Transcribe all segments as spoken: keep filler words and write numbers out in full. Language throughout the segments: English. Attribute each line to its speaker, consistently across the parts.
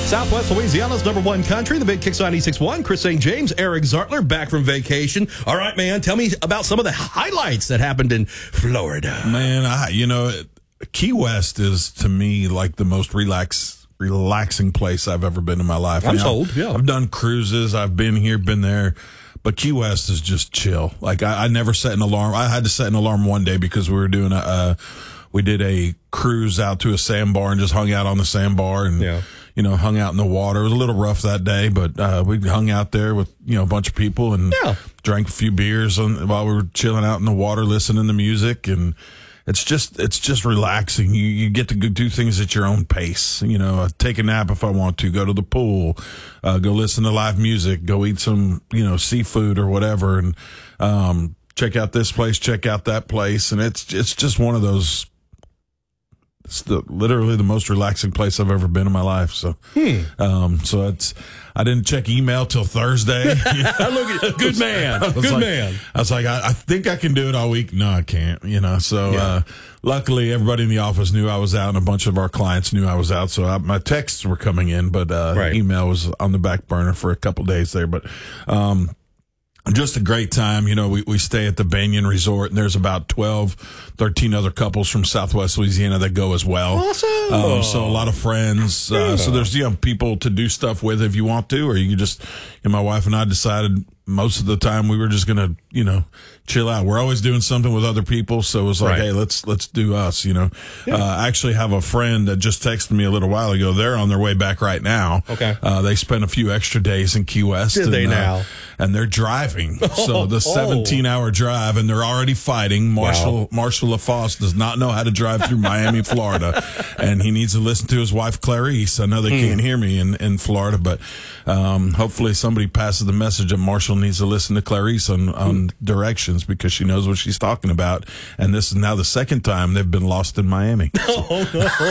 Speaker 1: Southwest Louisiana's number one country, the Big Kicks ninety-six point one. Chris Saint James, Eric Zartler, back from vacation. All right, man, tell me about some of the highlights that happened in Florida.
Speaker 2: Man, I, you know, Key West is, to me, like the most relax, relaxing place I've ever been in my life.
Speaker 1: I'm
Speaker 2: I mean,
Speaker 1: sold, yeah.
Speaker 2: I've done cruises. I've been here, been there. But Key West is just chill. Like, I, I never set an alarm. I had to set an alarm one day because we were doing a, uh, we did a cruise out to a sandbar and just hung out on the sandbar and,
Speaker 1: yeah.
Speaker 2: you know, hung out in the water. It was a little rough that day, but, uh, we hung out there with, you know, a bunch of people and
Speaker 1: yeah.
Speaker 2: drank a few beers on, while we were chilling out in the water, listening to music. And it's just, it's just relaxing. You, you get to go do things at your own pace. You know, uh, take a nap if I want to, go to the pool, uh, go listen to live music, go eat some, you know, seafood or whatever. And, um, check out this place, check out that place. And it's, it's just one of those, it's the, literally the most relaxing place I've ever been in my life. So,
Speaker 1: hmm.
Speaker 2: um, so it's, I didn't check email till Thursday.
Speaker 1: Look at good man, good
Speaker 2: like,
Speaker 1: man.
Speaker 2: I was like, I, I think I can do it all week. No, I can't. You know. So,
Speaker 1: yeah.
Speaker 2: uh, luckily, everybody in the office knew I was out, and a bunch of our clients knew I was out. So I, my texts were coming in, but uh,
Speaker 1: right.
Speaker 2: email was on the back burner for a couple days there. But um, just a great time. You know, we, we stay at the Banyan Resort, and there's about twelve, thirteen other couples from Southwest Louisiana that go as well.
Speaker 1: Awesome.
Speaker 2: Um, so a lot of friends. Uh,
Speaker 1: yeah.
Speaker 2: So there's, you know, people to do stuff with if you want to, or you can just, and my wife and I decided most of the time we were just going to, you know, chill out. We're always doing something with other people. So it was like,
Speaker 1: right.
Speaker 2: hey, let's, let's do us, you know.
Speaker 1: Yeah.
Speaker 2: Uh, I actually have a friend that just texted me a little while ago. They're on their way back right now.
Speaker 1: Okay.
Speaker 2: Uh, they spent a few extra days in Key West.
Speaker 1: Did
Speaker 2: and,
Speaker 1: they now?
Speaker 2: Uh, and they're driving. So the
Speaker 1: Oh.
Speaker 2: seventeen hour drive, and they're already fighting. Marshall,
Speaker 1: Wow.
Speaker 2: Marshall LaFosse does not know how to drive through Miami, Florida. And he needs to listen to his wife, Clarice. I know they
Speaker 1: Hmm.
Speaker 2: can't hear me in, in Florida, but, um, hopefully somebody passes the message that Marshall needs to listen to Clarice on, on directions, because she knows what she's talking about. And this is now the second time they've been lost in Miami.
Speaker 1: Oh,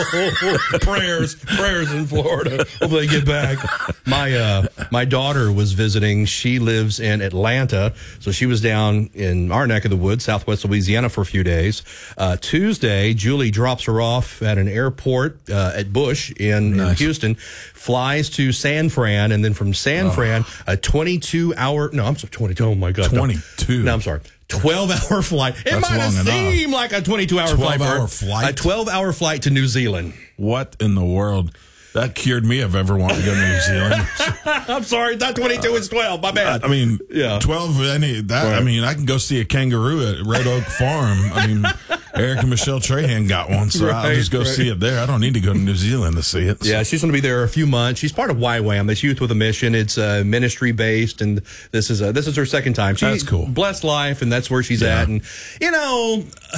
Speaker 1: no. prayers, prayers in Florida. Hope they get back. My, uh, my daughter was visiting. She lives in Atlanta. So she was down in our neck of the woods, Southwest Louisiana, for a few days. Uh, Tuesday, Julie drops her off at an airport, uh, at Bush in,
Speaker 2: Nice.
Speaker 1: in Houston, flies to San Fran, and then from San
Speaker 2: Oh.
Speaker 1: Fran, a twenty-two hour, no, I'm sorry, twenty-two, oh my God. no.
Speaker 2: twenty-two.
Speaker 1: No, I'm sorry. twelve hour flight. It
Speaker 2: That's
Speaker 1: might have
Speaker 2: long enough.
Speaker 1: seemed like a twenty-two hour flight.
Speaker 2: twelve hour
Speaker 1: Bert.
Speaker 2: flight?
Speaker 1: A twelve hour flight to New Zealand.
Speaker 2: What in the world? That cured me of ever wanting to go to New Zealand.
Speaker 1: I'm sorry, not twenty-two, it's twelve. My bad.
Speaker 2: I mean,
Speaker 1: Yeah.
Speaker 2: twelve, any, that,
Speaker 1: Right.
Speaker 2: I mean, I can go see a kangaroo at Red Oak Farm. I mean, Eric and Michelle Trahan got one, so I'll
Speaker 1: Right,
Speaker 2: just go
Speaker 1: right.
Speaker 2: see it there. I don't need to go to New Zealand to see it.
Speaker 1: Yeah, she's going to be there a few months. She's part of Y WAM, this Youth with a Mission. It's uh, ministry based, and this is uh, this is her second time. She,
Speaker 2: That's cool.
Speaker 1: Blessed life, and that's where she's
Speaker 2: Yeah.
Speaker 1: at. And you know, uh,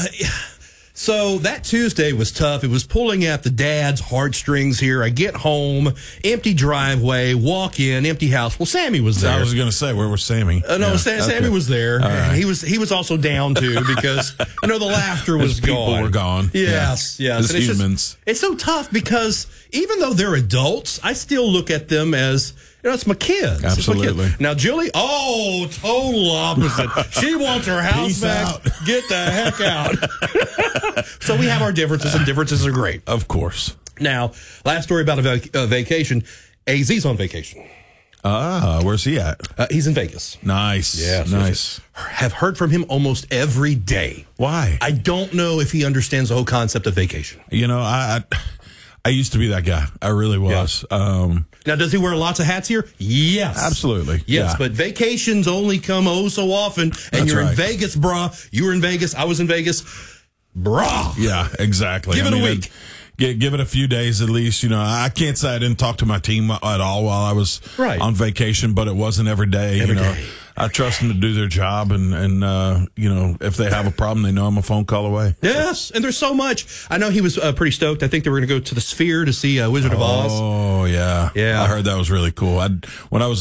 Speaker 1: so that Tuesday was tough. It was pulling at the dad's heartstrings here. I get home, empty driveway, walk in, empty house. Well, Sammy was there.
Speaker 2: I was going to say, where was Sammy?
Speaker 1: Uh, no,
Speaker 2: Yeah,
Speaker 1: Sa-
Speaker 2: okay.
Speaker 1: Sammy was there.
Speaker 2: All right.
Speaker 1: He was he was also down too, because you know the laughter was
Speaker 2: His people
Speaker 1: gone.
Speaker 2: were gone.
Speaker 1: Yes,
Speaker 2: Yeah.
Speaker 1: yes.
Speaker 2: His
Speaker 1: And it's just-
Speaker 2: humans.
Speaker 1: it's so tough because even though they're adults, I still look at them as, you know, it's my kids. It's my kids.
Speaker 2: Absolutely.
Speaker 1: Now Julie, oh, total opposite. She wants her house
Speaker 2: Peace
Speaker 1: back.
Speaker 2: out.
Speaker 1: Get the heck out. So we have our differences, and differences are great.
Speaker 2: Of course.
Speaker 1: Now, last story about a vac- uh, vacation. A Z's on vacation.
Speaker 2: Ah, where's he at?
Speaker 1: Uh, he's in Vegas.
Speaker 2: Nice.
Speaker 1: Yes,
Speaker 2: Nice.
Speaker 1: Have heard from him almost every day.
Speaker 2: Why?
Speaker 1: I don't know if he understands the whole concept of vacation.
Speaker 2: You know, I, I, I used to be that guy. I really was. Um,
Speaker 1: Now, does he wear lots of hats here? Yes.
Speaker 2: Absolutely.
Speaker 1: Yes,
Speaker 2: Yeah.
Speaker 1: but vacations only come oh so often, and
Speaker 2: That's
Speaker 1: you're in
Speaker 2: right.
Speaker 1: Vegas, brah. You were in Vegas. I was in Vegas. Brah.
Speaker 2: Yeah, exactly.
Speaker 1: Give
Speaker 2: I
Speaker 1: it a
Speaker 2: mean,
Speaker 1: week.
Speaker 2: Give, give it a few days at least. You know, I can't say I didn't talk to my team at all while I was
Speaker 1: Right.
Speaker 2: on vacation, but it wasn't every day.
Speaker 1: Every
Speaker 2: you know,
Speaker 1: day.
Speaker 2: I trust them to do their job, and and uh, you know, if they have a problem, they know I'm a phone call away.
Speaker 1: Yes, and there's so much. I know he was uh, pretty stoked. I think they were going to go to the Sphere to see uh, Wizard of Oz.
Speaker 2: Oh yeah,
Speaker 1: Yeah.
Speaker 2: I heard that was really cool. I when I was